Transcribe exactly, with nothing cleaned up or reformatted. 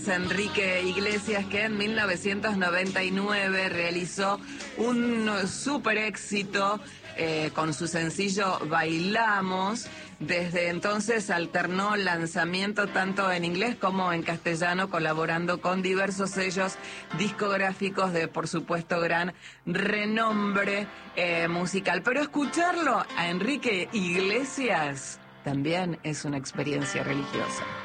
Enrique Iglesias, que en mil novecientos noventa y nueve realizó un super éxito eh, con su sencillo Bailamos. Desde entonces alternó lanzamiento tanto en inglés como en castellano, colaborando con diversos sellos discográficos de, por supuesto, gran renombre eh, musical. Pero escucharlo a Enrique Iglesias también es una experiencia religiosa.